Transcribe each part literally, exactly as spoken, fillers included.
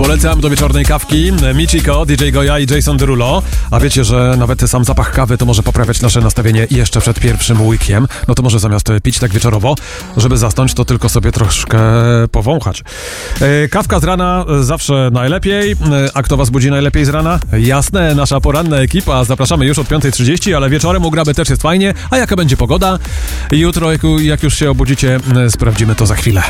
Polecam do wieczornej kawki Michiko, D J Goja i Jason Derulo. A wiecie, że nawet sam zapach kawy to może poprawiać nasze nastawienie jeszcze przed pierwszym łykiem. No to może zamiast pić tak wieczorowo, żeby zasnąć, to tylko sobie troszkę powąchać. Kawka z rana zawsze najlepiej. A kto was budzi najlepiej z rana? Jasne, nasza poranna ekipa. Zapraszamy już od piąta trzydzieści, ale wieczorem u Graby też jest fajnie. A jaka będzie pogoda? Jutro, jak, jak już się obudzicie, sprawdzimy to za chwilę.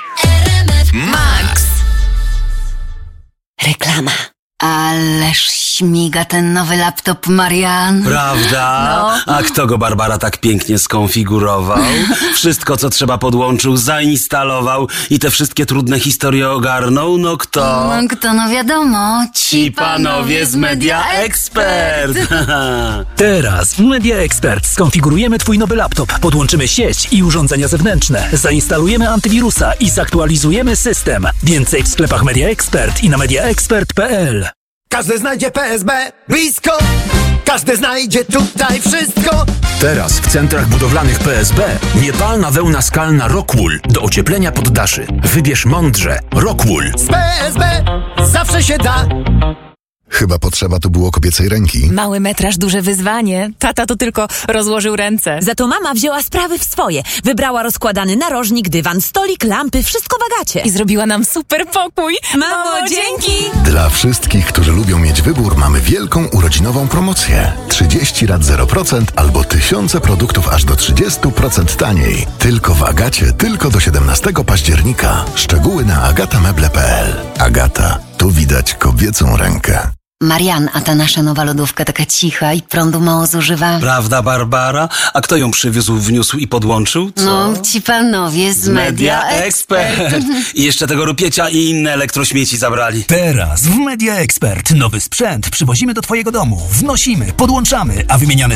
Max. Reklama. Ależ śmiga ten nowy laptop, Marian. Prawda? No. A kto go, Barbara, tak pięknie skonfigurował? Wszystko, co trzeba, podłączył, zainstalował i te wszystkie trudne historie ogarnął? No kto? No kto, no wiadomo. Ci panowie z Media Expert. Teraz w Media Expert skonfigurujemy twój nowy laptop, podłączymy sieć i urządzenia zewnętrzne, zainstalujemy antywirusa i zaktualizujemy system. Więcej w sklepach Media Expert i na mediaexpert kropka p l. Każdy znajdzie P S B blisko, każdy znajdzie tutaj wszystko. Teraz w centrach budowlanych P S B niepalna wełna skalna Rockwool do ocieplenia poddaszy. Wybierz mądrze. Rockwool. Z P S B zawsze się da. Chyba potrzeba tu było kobiecej ręki. Mały metraż, duże wyzwanie. Tata to tylko rozłożył ręce. Za to mama wzięła sprawy w swoje. Wybrała rozkładany narożnik, dywan, stolik, lampy, wszystko w Agacie. I zrobiła nam super pokój. Mamo, dzięki! Dla wszystkich, którzy lubią mieć wybór, mamy wielką urodzinową promocję. trzydzieści rat zero procent albo tysiące produktów aż do trzydzieści procent taniej. Tylko w Agacie, tylko do siedemnastego października. Szczegóły na agatameble kropka p l. Agata, tu widać kobiecą rękę. Marian, a ta nasza nowa lodówka taka cicha i prądu mało zużywa. Prawda, Barbara? A kto ją przywiózł, wniósł i podłączył? Co? No, ci panowie z Media Expert. I jeszcze tego rupiecia i inne elektrośmieci zabrali. Teraz w Media Expert nowy sprzęt przywozimy do twojego domu, wnosimy, podłączamy, a wymieniane